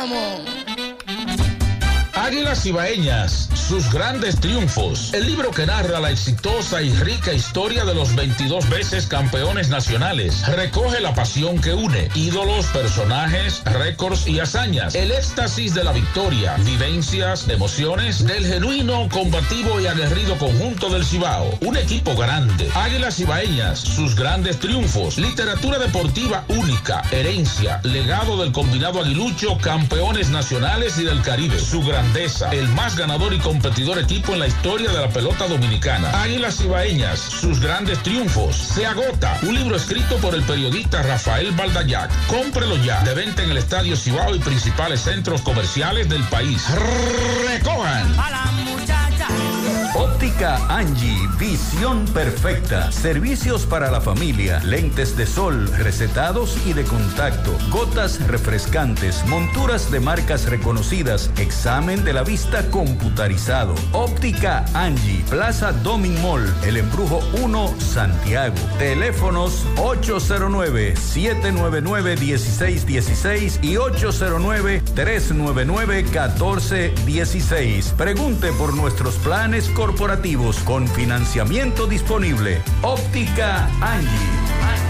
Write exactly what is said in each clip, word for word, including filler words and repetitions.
vamos. Águilas Ibaeñas, sus grandes triunfos. El libro que narra la exitosa y rica historia de los veintidós veces campeones nacionales. Recoge la pasión que une, ídolos, personajes, récords y hazañas. El éxtasis de la victoria, vivencias, emociones del genuino, combativo y aguerrido conjunto del Cibao. Un equipo grande. Águilas Ibaeñas, sus grandes triunfos. Literatura deportiva única, herencia, legado del combinado aguilucho, campeones nacionales y del Caribe. Su grandeza, el más ganador y competidor equipo en la historia de la pelota dominicana. Águilas Ibaeñas, sus grandes triunfos. Se agota. Un libro escrito por el periodista Rafael Baldayac. Cómprelo ya. De venta en el Estadio Cibao y principales centros comerciales del país. Recojan. A la muchacha. Óptica Angie, visión perfecta. Servicios para la familia, lentes de sol, recetados y de contacto, gotas refrescantes, monturas de marcas reconocidas, examen de la vista computarizado. Óptica Angie, Plaza Domin Mall, El Embrujo uno, Santiago. Teléfonos ocho cero nueve, siete nueve nueve, uno seis uno seis y ocho cero nueve, tres nueve nueve, uno cuatro uno seis. Pregunte por nuestros planes corporativos con financiamiento disponible. Óptica Angie.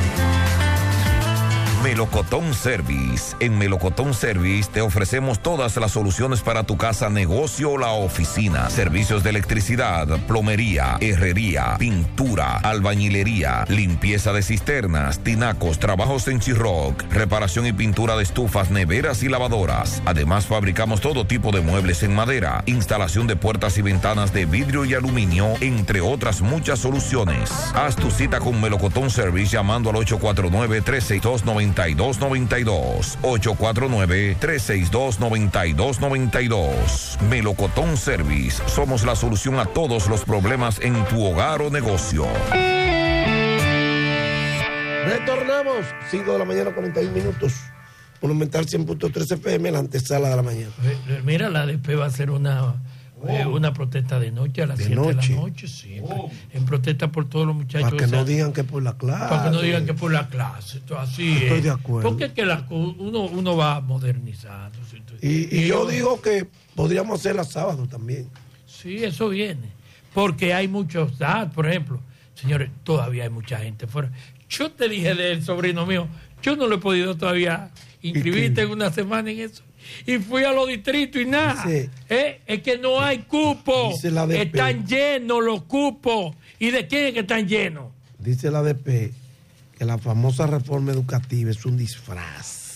Melocotón Service. En Melocotón Service te ofrecemos todas las soluciones para tu casa, negocio o la oficina. Servicios de electricidad, plomería, herrería, pintura, albañilería, limpieza de cisternas, tinacos, trabajos en Chirroc, reparación y pintura de estufas, neveras y lavadoras. Además, fabricamos todo tipo de muebles en madera, instalación de puertas y ventanas de vidrio y aluminio, entre otras muchas soluciones. Haz tu cita con Melocotón Service llamando al ocho cuatro nueve, tres seis dos, nueve dos nueve dos, ocho cuatro nueve, tres seis dos, nueve dos nueve dos. Melocotón Service, somos la solución a todos los problemas en tu hogar o negocio. Retornamos, cinco de la mañana, cuarenta y un minutos. Monumental cien punto tres F M, la antesala de la mañana. Mira, la A D P va a hacer una... Oh. Eh, una protesta de noche a las siete de la noche, sí, oh. en protesta por todos los muchachos. Para que no digan que por la clase. Para que no digan que por la clase, esto, así Estoy es. de acuerdo. Porque es que la, uno, uno va modernizando. Y, y, y yo, yo digo que podríamos hacerla sábado también. Sí, eso viene. Porque hay muchos, ah, por ejemplo, señores, todavía hay mucha gente fuera. Yo te dije del sobrino mío, yo no lo he podido todavía inscribirte en una semana en eso. Y fui a los distritos y nada. Dice, ¿eh? Es que no hay cupo. Están llenos los cupos. ¿Y de quién es que están llenos? Dice la A D P que la famosa reforma educativa es un disfraz.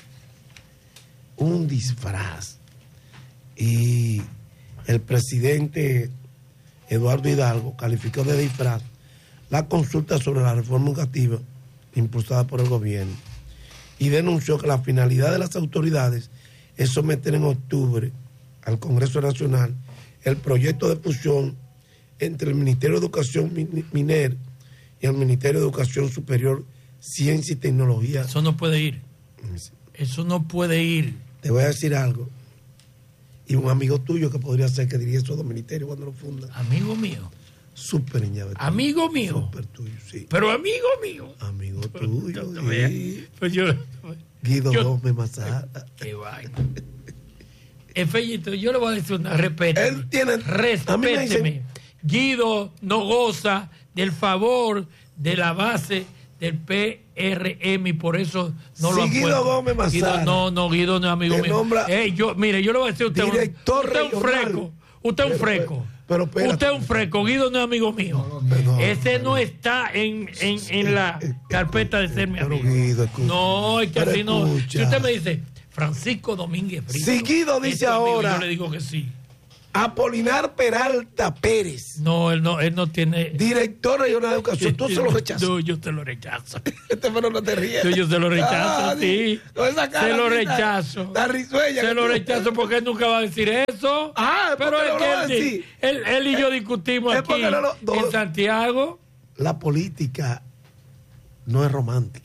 Un disfraz. Y el presidente Eduardo Hidalgo calificó de disfraz la consulta sobre la reforma educativa impulsada por el gobierno y denunció que la finalidad de las autoridades es someter en octubre al Congreso Nacional el proyecto de fusión entre el Ministerio de Educación Miner y el Ministerio de Educación Superior, Ciencia y Tecnología. Eso no puede ir. Eso no puede ir. Te voy a decir algo. Y un amigo tuyo que podría ser que diría esos dos ministerios cuando lo fundan. Amigo mío. Súper ñave. Amigo mío. Súper tuyo, sí. Pero amigo mío. Amigo tuyo. No, no, sí. Pues yo... Guido yo, Gómez Mazara. Qué vaina. Efellito, yo le voy a decir una, respéteme. Él tiene... Respéteme. Dicen... Guido no goza del favor de la base del P R M y por eso no sí, lo han Guido puesto. Gómez Mazara. Guido, no, no, Guido no es amigo mío. Hey, yo, mire, yo le voy a decir a usted, director usted es un freco. Usted es un freco. Pero, pero, usted es un freco. Guido no es amigo mío. No, no, Ese no, no está en, en, en la carpeta de ser mi amigo. Guido, no, es que pero así no. Escucha. Si usted me dice Francisco Domínguez Brito, si Guido dice ahora, amigo, yo le digo que sí. Apolinar Peralta Pérez. No, él no, él no tiene. Director regional de educación. ¿Tú se lo rechazas? No, yo te lo rechazo. Este pero no te ríes. Yo, yo se lo rechazo, ah, sí. No, esa cara, se lo rechazo. La risueña. Se lo rechazo porque él nunca va a decir eso. Ah, pero es no que él, él, él y yo discutimos aquí no lo, no, en Santiago. La política no es romántica.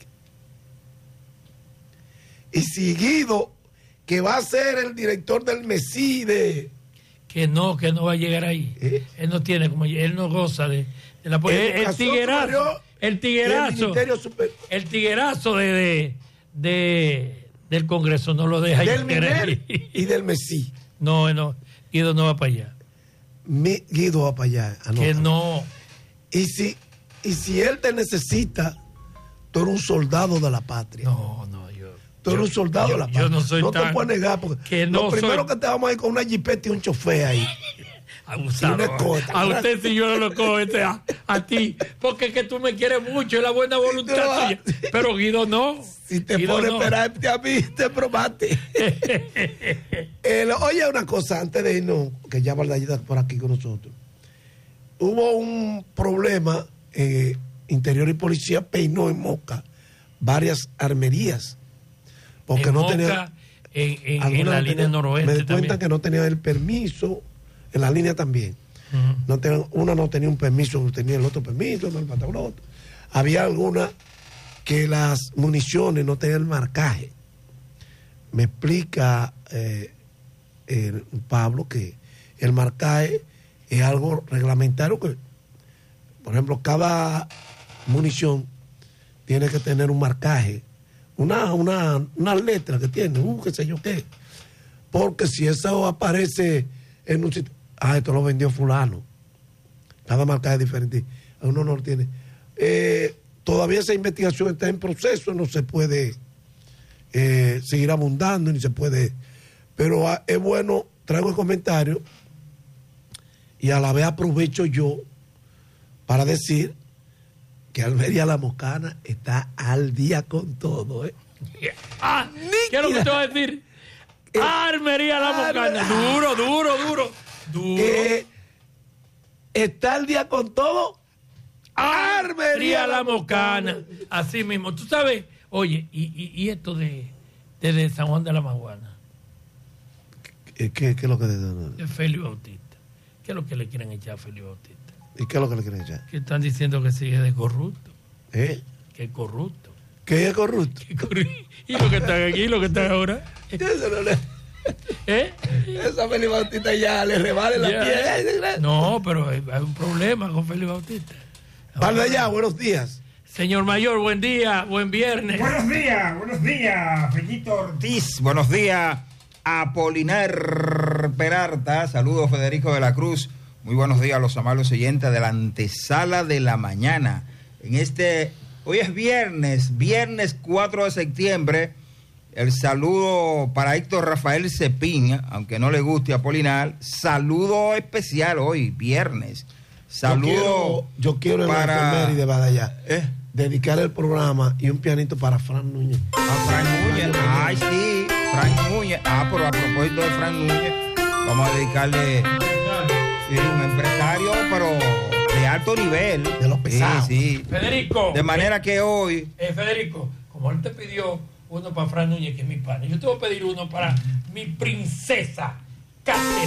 Y si Guido, que va a ser el director del MESIDE, que no, que no va a llegar ahí. ¿Eh? Él no tiene como él no goza de, de la el, el tiguerazo, el tiguerazo, el, el tiguerazo de de, de del Congreso no lo deja. Del Miner y del Mesí. No, no, Guido no va para allá. Mi, Guido va para allá. Anótalo. Que no. Y si, y si él te necesita, tú eres un soldado de la patria. No, no, yo. Tú eres yo, un soldado yo, de la patria. Yo no soy no tan, te puedes negar, porque que no lo primero soy, que te vamos a ir con una jipeta y un chofer ahí. Abusado. Escota, a usted si yo no lo cojo, este, a, a ti, porque es que tú me quieres mucho y la buena voluntad tuya. Pero Guido no. Si te Guido pones no. a esperarte a mí, te probaste. El, oye, una cosa, antes de irnos, que ya Valdallita está por aquí con nosotros. Hubo un problema, eh, Interior y Policía peinó en Moca varias armerías. Porque en no Moca, tenía. En, en, en la no línea tenía, noroeste me di cuenta también. que no tenía el permiso, en la línea también. Uh-huh. No tenía, una no tenía un permiso, tenía el otro permiso, no el otro. Había alguna que las municiones no tenían el marcaje. Me explica eh, el Pablo que el marcaje es algo reglamentario que, por ejemplo, cada munición tiene que tener un marcaje, una, una, una letra que tiene, un qué sé yo qué. Porque si eso aparece en un sitio, ah, esto lo vendió fulano. Cada marcaje es diferente. Uno no lo tiene. Eh, todavía esa investigación está en proceso, no se puede eh, seguir abundando, ni se puede. Pero ah, es bueno, traigo el comentario y a la vez aprovecho yo para decir que Almería La Mocana está al día con todo. ¿eh? Ah, ¿qué es lo que te voy a decir? Eh, Armería La Mocana. ah, Duro, duro, duro. Duro. Eh, está al día con todo. Armería La Mocana. Así mismo. Tú sabes, oye, y, y, y esto de, de, de San Juan de la Maguana, ¿Qué, qué, qué es lo que de Félix Bautista. ¿Qué es lo que le quieren echar a Félix Bautista? ¿Y qué es lo que le quieren echar? Que están diciendo que sigue de corrupto. ¿Eh? Que es corrupto. ¿Qué es corrupto? Que corru- y lo que están aquí, lo que están ahora. Eso no le- ¿Eh? Esa Félix Bautista ya le revale la Ya. piel. No, pero hay, hay un problema con Félix Bautista. Vale, allá, buenos días. Señor Mayor, buen día, buen viernes. Buenos días, buenos días, Fellito Ortiz. Buenos días, Apolinar Peralta. Saludos, Federico de la Cruz. Muy buenos días a los amables oyentes de la antesala de la mañana. En este, hoy es viernes, viernes cuatro de septiembre. El saludo para Héctor Rafael Cepín, aunque no le guste a Apolinar. Saludo especial hoy, viernes. Saludo Yo quiero, yo quiero en para- la efeméride de Badallá ¿Eh? dedicar el programa y un pianito para Fran Núñez. A Fran Núñez. Ay, sí, Fran Núñez. Ah, pero a propósito de Fran Núñez, vamos a dedicarle sí, un empresario, pero de alto nivel. De los pesados. Sí, sí. Federico. De manera que hoy, Eh, Federico, como él te pidió uno para Fran Núñez, que es mi padre, yo te voy a pedir uno para mi princesa Catherine.